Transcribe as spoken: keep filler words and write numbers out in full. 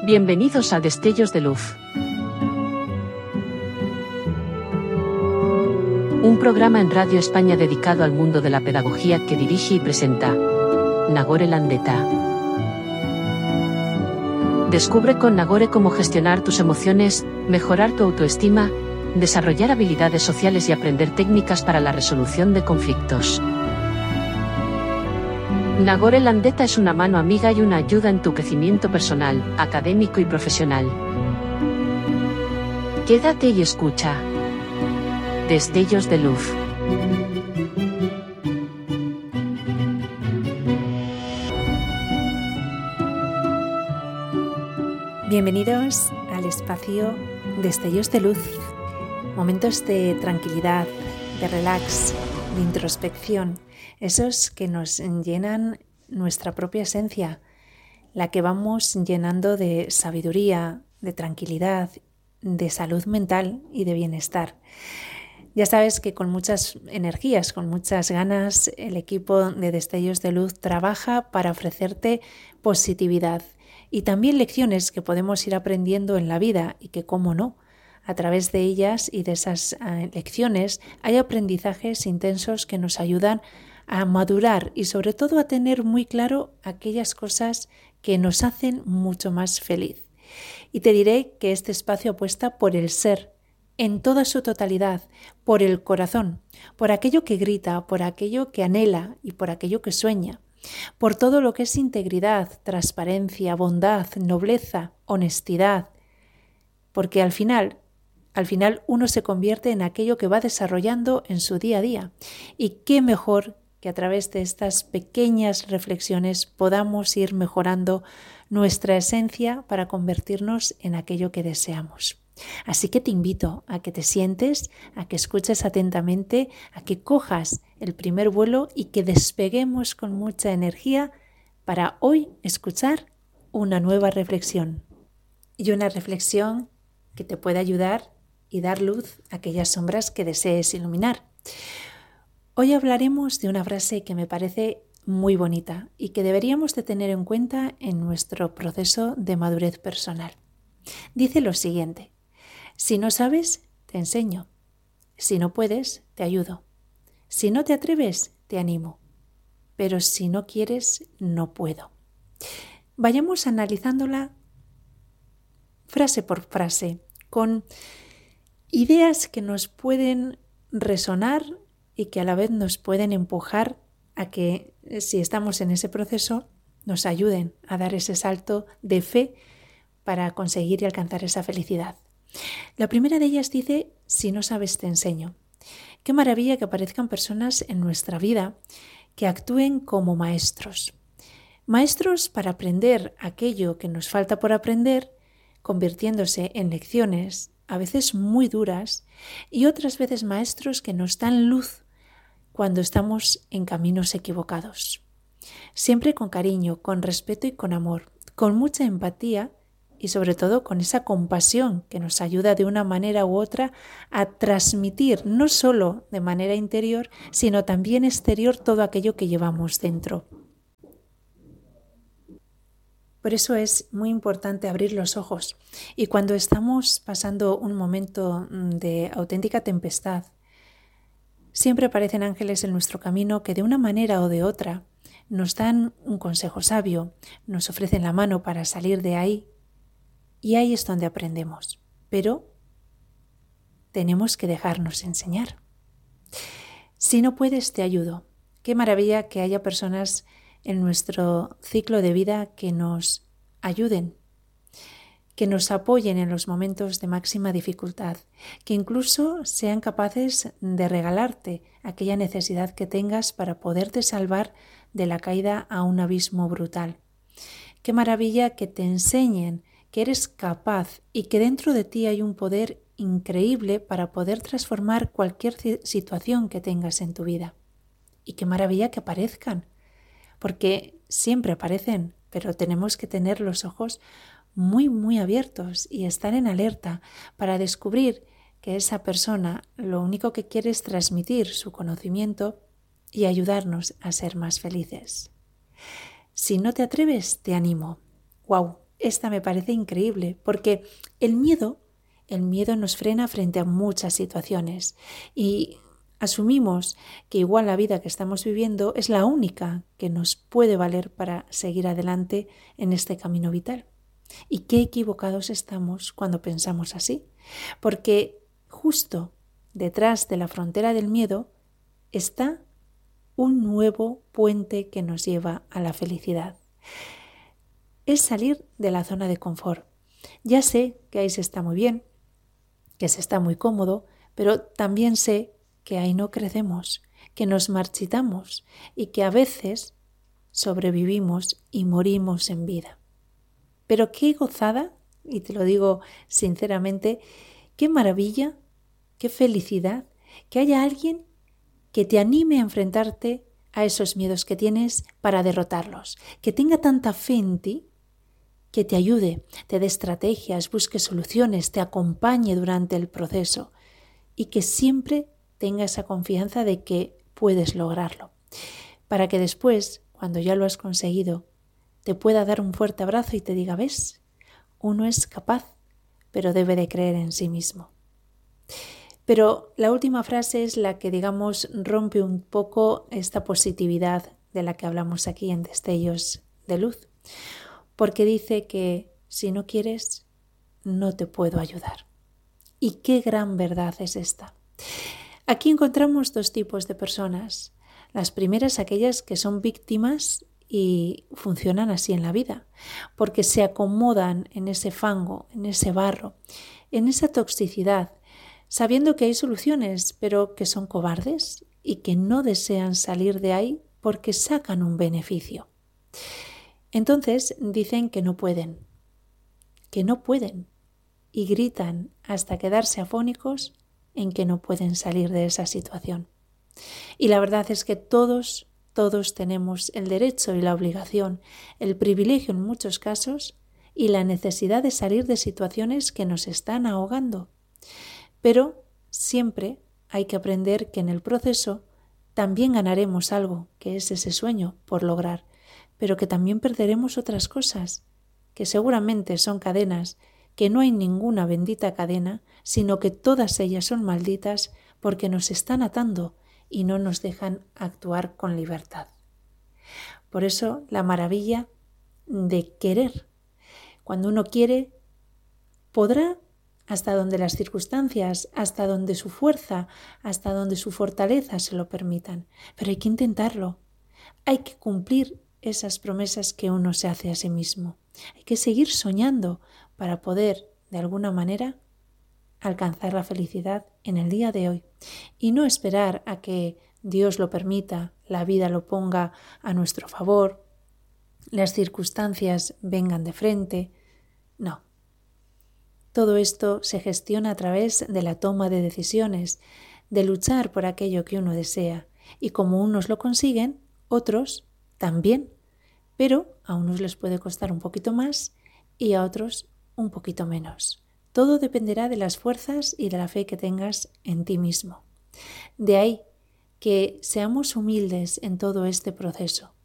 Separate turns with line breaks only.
Bienvenidos a Destellos de Luz. Un programa en Radio España dedicado al mundo de la pedagogía que dirige y presenta Nagore Landeta. Descubre con Nagore cómo gestionar tus emociones, mejorar tu autoestima, desarrollar habilidades sociales y aprender técnicas para la resolución de conflictos. Nagore Landeta es una mano amiga y una ayuda en tu crecimiento personal, académico y profesional. Quédate y escucha. Destellos de Luz.
Bienvenidos al espacio Destellos de Luz. Momentos de tranquilidad, de relax, de introspección. Esos que nos llenan nuestra propia esencia, la que vamos llenando de sabiduría, de tranquilidad, de salud mental y de bienestar. Ya sabes que con muchas energías, con muchas ganas, el equipo de Destellos de Luz trabaja para ofrecerte positividad y también lecciones que podemos ir aprendiendo en la vida y que, cómo no, a través de ellas y de esas uh, lecciones hay aprendizajes intensos que nos ayudan a madurar y sobre todo a tener muy claro aquellas cosas que nos hacen mucho más feliz. Y te diré que este espacio apuesta por el ser, en toda su totalidad, por el corazón, por aquello que grita, por aquello que anhela y por aquello que sueña, por todo lo que es integridad, transparencia, bondad, nobleza, honestidad, porque al final, al final uno se convierte en aquello que va desarrollando en su día a día. Y qué mejor que a través de estas pequeñas reflexiones podamos ir mejorando nuestra esencia para convertirnos en aquello que deseamos. Así que te invito a que te sientes, a que escuches atentamente, a que cojas el primer vuelo y que despeguemos con mucha energía para hoy escuchar una nueva reflexión. Y una reflexión que te puede ayudar y dar luz a aquellas sombras que desees iluminar. Hoy hablaremos de una frase que me parece muy bonita y que deberíamos de tener en cuenta en nuestro proceso de madurez personal. Dice lo siguiente: si no sabes, te enseño. Si no puedes, te ayudo. Si no te atreves, te animo. Pero si no quieres, no puedo. Vayamos analizándola frase por frase, con ideas que nos pueden resonar y que a la vez nos pueden empujar a que, si estamos en ese proceso, nos ayuden a dar ese salto de fe para conseguir y alcanzar esa felicidad. La primera de ellas dice: si no sabes, te enseño. Qué maravilla que aparezcan personas en nuestra vida que actúen como maestros. Maestros para aprender aquello que nos falta por aprender, convirtiéndose en lecciones, a veces muy duras, y otras veces maestros que nos dan luz cuando estamos en caminos equivocados. Siempre con cariño, con respeto y con amor, con mucha empatía y sobre todo con esa compasión que nos ayuda de una manera u otra a transmitir no solo de manera interior, sino también exterior todo aquello que llevamos dentro. Por eso es muy importante abrir los ojos y cuando estamos pasando un momento de auténtica tempestad, siempre aparecen ángeles en nuestro camino que de una manera o de otra nos dan un consejo sabio, nos ofrecen la mano para salir de ahí y ahí es donde aprendemos. Pero tenemos que dejarnos enseñar. Si no puedes, te ayudo. Qué maravilla que haya personas en nuestro ciclo de vida que nos ayuden, que nos apoyen en los momentos de máxima dificultad, que incluso sean capaces de regalarte aquella necesidad que tengas para poderte salvar de la caída a un abismo brutal. Qué maravilla que te enseñen que eres capaz y que dentro de ti hay un poder increíble para poder transformar cualquier situación que tengas en tu vida. Y qué maravilla que aparezcan, porque siempre aparecen, pero tenemos que tener los ojos muy, muy abiertos y estar en alerta para descubrir que esa persona lo único que quiere es transmitir su conocimiento y ayudarnos a ser más felices. Si no te atreves, te animo. ¡Wow! esta me parece increíble, porque el miedo, el miedo nos frena frente a muchas situaciones y asumimos que igual la vida que estamos viviendo es la única que nos puede valer para seguir adelante en este camino vital. Y qué equivocados estamos cuando pensamos así, porque justo detrás de la frontera del miedo está un nuevo puente que nos lleva a la felicidad. Es salir de la zona de confort. Ya sé que ahí se está muy bien, que se está muy cómodo, pero también sé que ahí no crecemos, que nos marchitamos y que a veces sobrevivimos y morimos en vida. Pero qué gozada, y te lo digo sinceramente, qué maravilla, qué felicidad que haya alguien que te anime a enfrentarte a esos miedos que tienes para derrotarlos, que tenga tanta fe en ti, que te ayude, te dé estrategias, busque soluciones, te acompañe durante el proceso y que siempre tenga esa confianza de que puedes lograrlo, para que después, cuando ya lo has conseguido, te pueda dar un fuerte abrazo y te diga, ¿ves? Uno es capaz, pero debe de creer en sí mismo. Pero la última frase es la que, digamos, rompe un poco esta positividad de la que hablamos aquí en Destellos de Luz, porque dice que si no quieres, no te puedo ayudar. Y qué gran verdad es esta. Aquí encontramos dos tipos de personas. Las primeras, aquellas que son víctimas y funcionan así en la vida, porque se acomodan en ese fango, en ese barro, en esa toxicidad, sabiendo que hay soluciones, pero que son cobardes y que no desean salir de ahí porque sacan un beneficio. Entonces dicen que no pueden, que no pueden, y gritan hasta quedarse afónicos en que no pueden salir de esa situación. Y la verdad es que todos, todos tenemos el derecho y la obligación, el privilegio en muchos casos y la necesidad de salir de situaciones que nos están ahogando. Pero siempre hay que aprender que en el proceso también ganaremos algo, que es ese sueño por lograr, pero que también perderemos otras cosas, que seguramente son cadenas, que no hay ninguna bendita cadena, sino que todas ellas son malditas porque nos están atando y no nos dejan actuar con libertad. Por eso la maravilla de querer. Cuando uno quiere, podrá hasta donde las circunstancias, hasta donde su fuerza, hasta donde su fortaleza se lo permitan. Pero hay que intentarlo. Hay que cumplir esas promesas que uno se hace a sí mismo. Hay que seguir soñando para poder, de alguna manera, alcanzar la felicidad en el día de hoy y no esperar a que Dios lo permita, la vida lo ponga a nuestro favor, las circunstancias vengan de frente. No. Todo esto se gestiona a través de la toma de decisiones, de luchar por aquello que uno desea, y como unos lo consiguen, otros también, pero a unos les puede costar un poquito más y a otros un poquito menos. Todo dependerá de las fuerzas y de la fe que tengas en ti mismo. De ahí que seamos humildes en todo este proceso,